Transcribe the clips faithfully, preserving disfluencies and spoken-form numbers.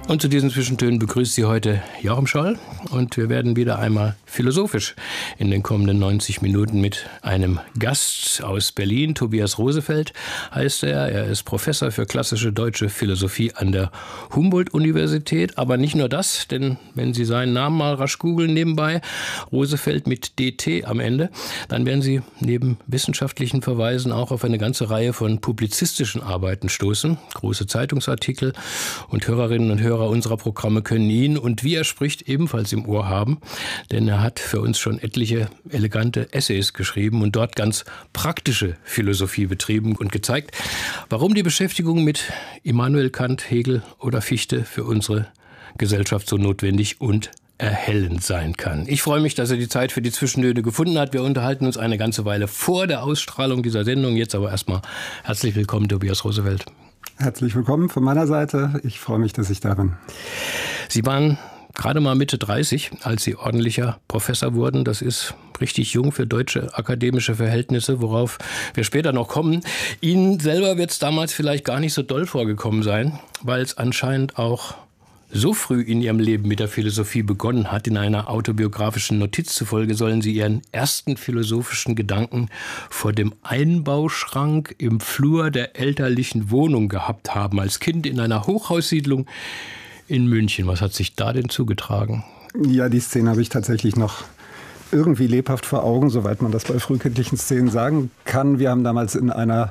Und zu diesen Zwischentönen begrüßt Sie heute Joachim Scholl. Und wir werden wieder einmal philosophisch in den kommenden neunzig Minuten mit einem Gast aus Berlin. Tobias Rosefeld heißt er. Er ist Professor für klassische deutsche Philosophie an der Humboldt-Universität. Aber nicht nur das, denn wenn Sie seinen Namen mal rasch googeln nebenbei, Rosefeld mit D T am Ende, dann werden Sie neben wissenschaftlichen Verweisen auch auf eine ganze Reihe von publizistischen Arbeiten stoßen. Große Zeitungsartikel und Hörerinnen und Hörer unserer Programme können ihn und wie er spricht ebenfalls im Ohr haben, denn er hat für uns schon etliche elegante Essays geschrieben und dort ganz praktische Philosophie betrieben und gezeigt, warum die Beschäftigung mit Immanuel Kant, Hegel oder Fichte für unsere Gesellschaft so notwendig und erhellend sein kann. Ich freue mich, dass er die Zeit für die Zwischentöne gefunden hat. Wir unterhalten uns eine ganze Weile vor der Ausstrahlung dieser Sendung. Jetzt aber erstmal herzlich willkommen, Tobias Rosefeld. Herzlich willkommen von meiner Seite. Ich freue mich, dass ich da bin. Sie waren gerade mal Mitte dreißig, als Sie ordentlicher Professor wurden. Das ist richtig jung für deutsche akademische Verhältnisse, worauf wir später noch kommen. Ihnen selber wird es damals vielleicht gar nicht so doll vorgekommen sein, weil es anscheinend auch so früh in Ihrem Leben mit der Philosophie begonnen hat. In einer autobiografischen Notiz zufolge sollen Sie Ihren ersten philosophischen Gedanken vor dem Einbauschrank im Flur der elterlichen Wohnung gehabt haben, als Kind in einer Hochhaussiedlung in München. Was hat sich da denn zugetragen? Ja, die Szene habe ich tatsächlich noch irgendwie lebhaft vor Augen, soweit man das bei frühkindlichen Szenen sagen kann. Wir haben damals in einer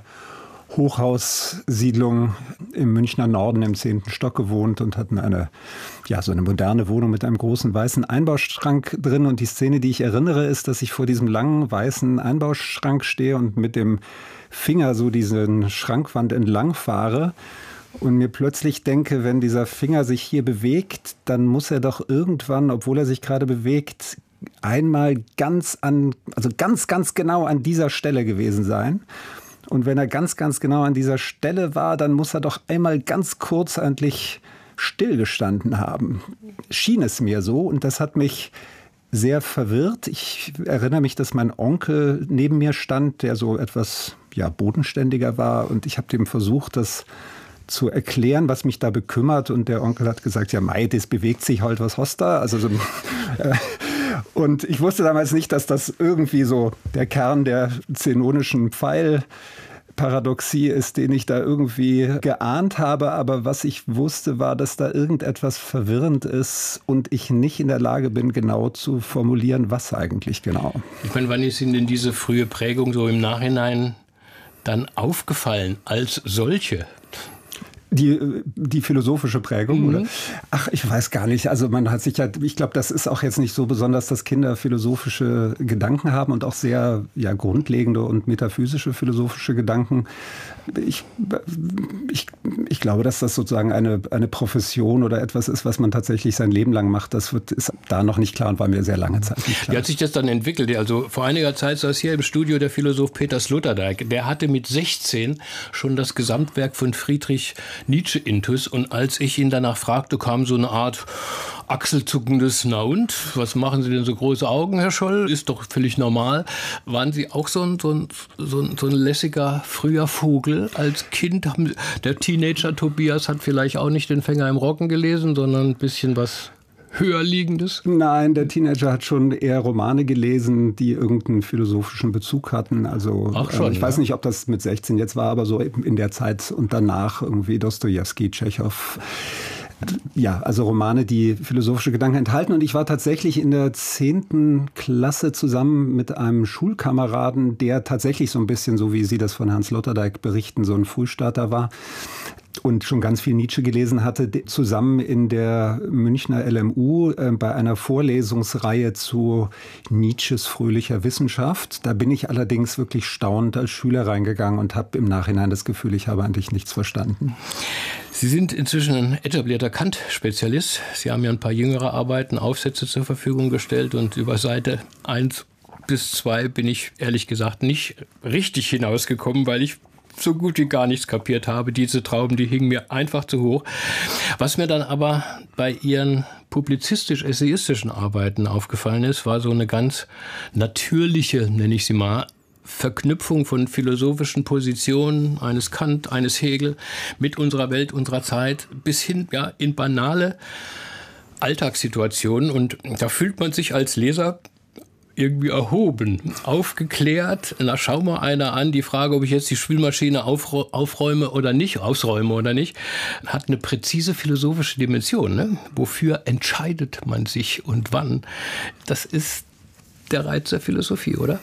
Hochhaussiedlung im Münchner Norden im zehnten Stock gewohnt und hatten eine, ja, so eine moderne Wohnung mit einem großen weißen Einbauschrank drin. Und die Szene, die ich erinnere, ist, dass ich vor diesem langen weißen Einbauschrank stehe und mit dem Finger so diesen Schrankwand entlang fahre und mir plötzlich denke, wenn dieser Finger sich hier bewegt, dann muss er doch irgendwann, obwohl er sich gerade bewegt, einmal ganz an, also ganz, ganz genau an dieser Stelle gewesen sein. Und wenn er ganz, ganz genau an dieser Stelle war, dann muss er doch einmal ganz kurz eigentlich stillgestanden haben. Schien es mir so und das hat mich sehr verwirrt. Ich erinnere mich, dass mein Onkel neben mir stand, der so etwas ja, bodenständiger war. Und ich habe dem versucht, das zu erklären, was mich da bekümmert. Und der Onkel hat gesagt, ja mei, das bewegt sich halt, was hast du? Also so, äh, und ich wusste damals nicht, dass das irgendwie so der Kern der zenonischen Pfeilparadoxie ist, den ich da irgendwie geahnt habe. Aber was ich wusste, war, dass da irgendetwas verwirrend ist und ich nicht in der Lage bin, genau zu formulieren, was eigentlich genau. Ich meine, wann ist Ihnen denn diese frühe Prägung so im Nachhinein dann aufgefallen als solche? Die, die philosophische Prägung, mhm. oder? Ach, ich weiß gar nicht. Also man hat sich ja, ich glaube, das ist auch jetzt nicht so besonders, dass Kinder philosophische Gedanken haben und auch sehr ja, grundlegende und metaphysische philosophische Gedanken. Ich, ich, ich glaube, dass das sozusagen eine, eine Profession oder etwas ist, was man tatsächlich sein Leben lang macht. Das wird, ist da noch nicht klar und war mir sehr lange Zeit nicht klar. Wie hat sich das dann entwickelt? Also vor einiger Zeit saß hier im Studio der Philosoph Peter Sloterdijk. Der hatte mit sechzehn schon das Gesamtwerk von Friedrich Nietzsche intus. Und als ich ihn danach fragte, kam so eine Art achselzuckendes Na und? Was machen Sie denn so große Augen, Herr Scholl? Ist doch völlig normal. Waren Sie auch so ein, so ein, so ein, so ein lässiger, früher Vogel als Kind? Der Teenager Tobias hat vielleicht auch nicht den Fänger im Roggen gelesen, sondern ein bisschen was Höherliegendes? Nein, der Teenager hat schon eher Romane gelesen, die irgendeinen philosophischen Bezug hatten. Also Ach schon, ich weiß ja. nicht, ob das mit sechzehn jetzt war, aber so in der Zeit und danach irgendwie Dostojewski, Tschechow. Ja, also Romane, die philosophische Gedanken enthalten. Und ich war tatsächlich in der zehnten Klasse zusammen mit einem Schulkameraden, der tatsächlich so ein bisschen, so wie Sie das von Herrn Sloterdijk berichten, so ein Frühstarter war und schon ganz viel Nietzsche gelesen hatte, zusammen in der Münchner L M U äh, bei einer Vorlesungsreihe zu Nietzsches fröhlicher Wissenschaft. Da bin ich allerdings wirklich staunend als Schüler reingegangen und habe im Nachhinein das Gefühl, ich habe eigentlich nichts verstanden. Sie sind inzwischen ein etablierter Kant-Spezialist. Sie haben ja ein paar jüngere Arbeiten, Aufsätze zur Verfügung gestellt und über Seite eins bis zwei bin ich ehrlich gesagt nicht richtig hinausgekommen, weil ich so gut wie gar nichts kapiert habe. Diese Trauben, die hingen mir einfach zu hoch. Was mir dann aber bei Ihren publizistisch-essayistischen Arbeiten aufgefallen ist, war so eine ganz natürliche, nenne ich sie mal, Verknüpfung von philosophischen Positionen eines Kant, eines Hegel mit unserer Welt, unserer Zeit bis hin ja, in banale Alltagssituationen. Und da fühlt man sich als Leser irgendwie erhoben, aufgeklärt. Na, schau mal einer an, die Frage, ob ich jetzt die Spülmaschine aufräume oder nicht, ausräume oder nicht, hat eine präzise philosophische Dimension. Ne? Wofür entscheidet man sich und wann? Das ist der Reiz der Philosophie, oder?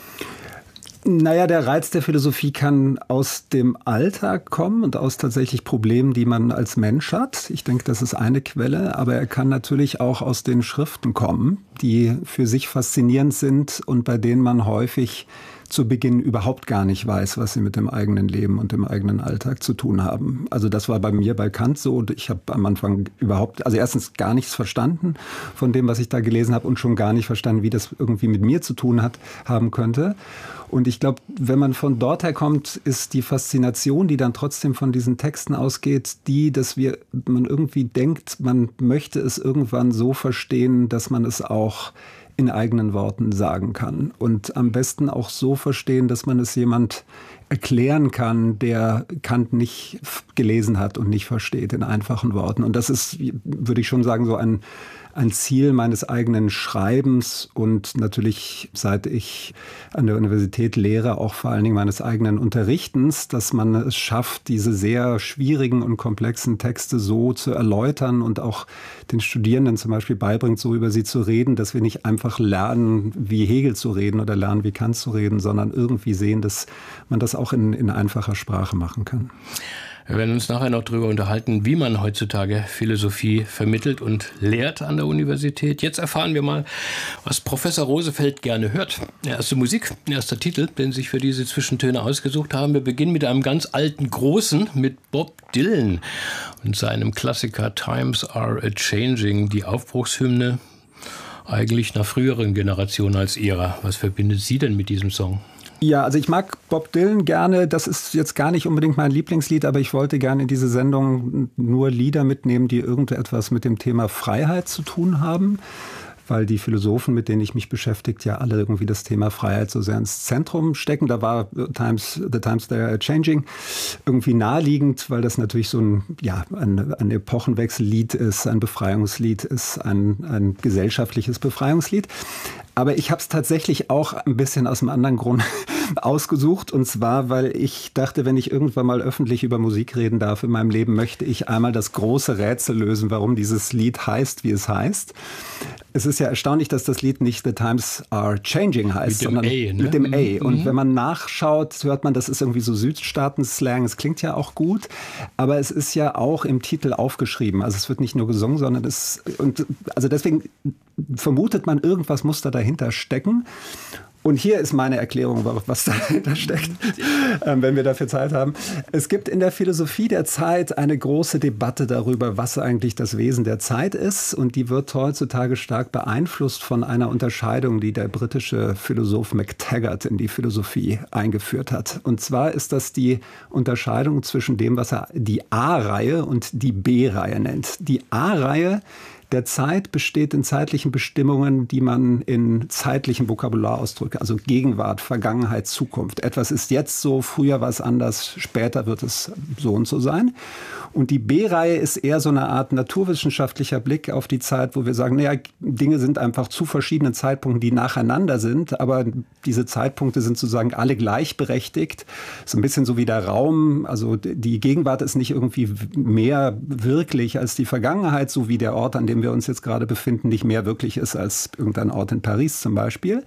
Naja, der Reiz der Philosophie kann aus dem Alltag kommen und aus tatsächlich Problemen, die man als Mensch hat. Ich denke, das ist eine Quelle, aber er kann natürlich auch aus den Schriften kommen, die für sich faszinierend sind und bei denen man häufig zu Beginn überhaupt gar nicht weiß, was sie mit dem eigenen Leben und dem eigenen Alltag zu tun haben. Also das war bei mir bei Kant so. Ich habe am Anfang überhaupt, also erstens gar nichts verstanden von dem, was ich da gelesen habe und schon gar nicht verstanden, wie das irgendwie mit mir zu tun hat, haben könnte. Und ich glaube, wenn man von dort her kommt, ist die Faszination, die dann trotzdem von diesen Texten ausgeht, die, dass wir, man irgendwie denkt, man möchte es irgendwann so verstehen, dass man es auch in eigenen Worten sagen kann. Und am besten auch so verstehen, dass man es jemand erklären kann, der Kant nicht gelesen hat und nicht versteht in einfachen Worten. Und das ist, würde ich schon sagen, so ein ein Ziel meines eigenen Schreibens und natürlich, seit ich an der Universität lehre, auch vor allen Dingen meines eigenen Unterrichtens, dass man es schafft, diese sehr schwierigen und komplexen Texte so zu erläutern und auch den Studierenden zum Beispiel beibringt, so über sie zu reden, dass wir nicht einfach lernen, wie Hegel zu reden oder lernen, wie Kant zu reden, sondern irgendwie sehen, dass man das auch in, in einfacher Sprache machen kann. Wir werden uns nachher noch darüber unterhalten, wie man heutzutage Philosophie vermittelt und lehrt an der Universität. Jetzt erfahren wir mal, was Professor Rosefeld gerne hört. Erste Musik, erster Titel, den Sie sich für diese Zwischentöne ausgesucht haben. Wir beginnen mit einem ganz alten Großen, mit Bob Dylan und seinem Klassiker Times Are A-Changing, die Aufbruchshymne eigentlich einer früheren Generation als Ihrer. Was verbindet Sie denn mit diesem Song? Ja, also ich mag Bob Dylan gerne. Das ist jetzt gar nicht unbedingt mein Lieblingslied, aber ich wollte gerne in diese Sendung nur Lieder mitnehmen, die irgendetwas mit dem Thema Freiheit zu tun haben. Weil die Philosophen, mit denen ich mich beschäftigt, ja alle irgendwie das Thema Freiheit so sehr ins Zentrum stecken. Da war Times, The Times They Are Changing irgendwie naheliegend, weil das natürlich so ein, ja, ein, ein Epochenwechsellied ist, ein Befreiungslied ist, ein, ein gesellschaftliches Befreiungslied. Aber ich habe es tatsächlich auch ein bisschen aus einem anderen Grund ausgesucht. Und zwar, weil ich dachte, wenn ich irgendwann mal öffentlich über Musik reden darf in meinem Leben, möchte ich einmal das große Rätsel lösen, warum dieses Lied heißt, wie es heißt. Es ist ja erstaunlich, dass das Lied nicht The Times Are Changing heißt, mit dem sondern A, ne? mit dem A. Und mhm. wenn man nachschaut, hört man, das ist irgendwie so Südstaaten-Slang. Es klingt ja auch gut, aber es ist ja auch im Titel aufgeschrieben. Also es wird nicht nur gesungen, sondern es, und also deswegen vermutet man, irgendwas muss da dahinter stecken. Und hier ist meine Erklärung, was dahinter steckt, wenn wir dafür Zeit haben. Es gibt in der Philosophie der Zeit eine große Debatte darüber, was eigentlich das Wesen der Zeit ist. Und die wird heutzutage stark beeinflusst von einer Unterscheidung, die der britische Philosoph MacTaggart in die Philosophie eingeführt hat. Und zwar ist das die Unterscheidung zwischen dem, was er die A-Reihe und die B-Reihe nennt. Die A-Reihe der Zeit besteht in zeitlichen Bestimmungen, die man in zeitlichem Vokabular ausdrückt, also Gegenwart, Vergangenheit, Zukunft. Etwas ist jetzt so, früher war es anders, später wird es so und so sein. Und die B-Reihe ist eher so eine Art naturwissenschaftlicher Blick auf die Zeit, wo wir sagen, naja, Dinge sind einfach zu verschiedenen Zeitpunkten, die nacheinander sind, aber diese Zeitpunkte sind sozusagen alle gleichberechtigt. So ein bisschen so wie der Raum, also die Gegenwart ist nicht irgendwie mehr wirklich als die Vergangenheit, so wie der Ort, an dem wir uns jetzt gerade befinden, nicht mehr wirklich ist als irgendein Ort in Paris zum Beispiel.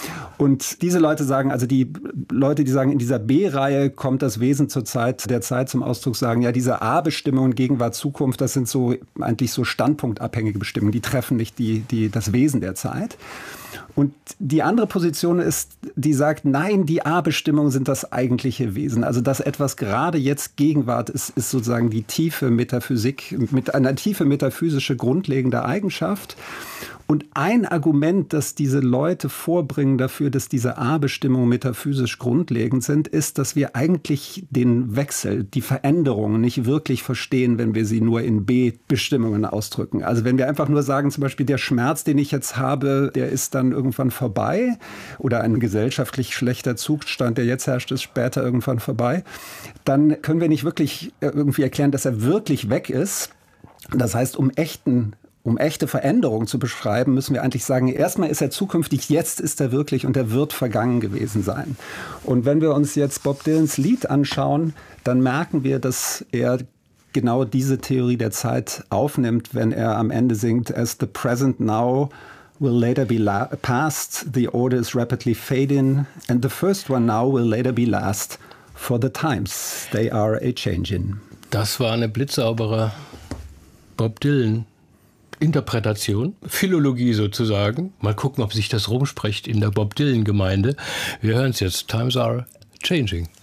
Und diese Leute sagen, also die Leute, die sagen, in dieser B-Reihe kommt das Wesen zur Zeit der Zeit zum Ausdruck, sagen, ja, diese A-Bestimmungen, Gegenwart, Zukunft, das sind so eigentlich so standpunktabhängige Bestimmungen, die treffen nicht die, die, das Wesen der Zeit. Und die andere Position ist, die sagt, nein, die A-Bestimmungen sind das eigentliche Wesen. Also dass etwas gerade jetzt Gegenwart ist, ist sozusagen die tiefe Metaphysik, mit einer tiefe metaphysische Grundlegung grundlegende Eigenschaft. Und ein Argument, das diese Leute vorbringen dafür, dass diese A-Bestimmungen metaphysisch grundlegend sind, ist, dass wir eigentlich den Wechsel, die Veränderungen nicht wirklich verstehen, wenn wir sie nur in B-Bestimmungen ausdrücken. Also wenn wir einfach nur sagen, zum Beispiel der Schmerz, den ich jetzt habe, der ist dann irgendwann vorbei, oder ein gesellschaftlich schlechter Zustand, der jetzt herrscht, ist später irgendwann vorbei, dann können wir nicht wirklich irgendwie erklären, dass er wirklich weg ist. Das heißt, um echten Um echte Veränderungen zu beschreiben, müssen wir eigentlich sagen, erstmal ist er zukünftig, jetzt ist er wirklich und er wird vergangen gewesen sein. Und wenn wir uns jetzt Bob Dylans Lied anschauen, dann merken wir, dass er genau diese Theorie der Zeit aufnimmt, wenn er am Ende singt, as the present now will later be la- past, the order is rapidly fading, and the first one now will later be last, for the times they are a-changing. Das war eine blitzsaubere Bob Dylan Interpretation, Philologie sozusagen. Mal gucken, ob sich das rumspricht in der Bob Dylan-Gemeinde. Wir hören es jetzt. Times are changing.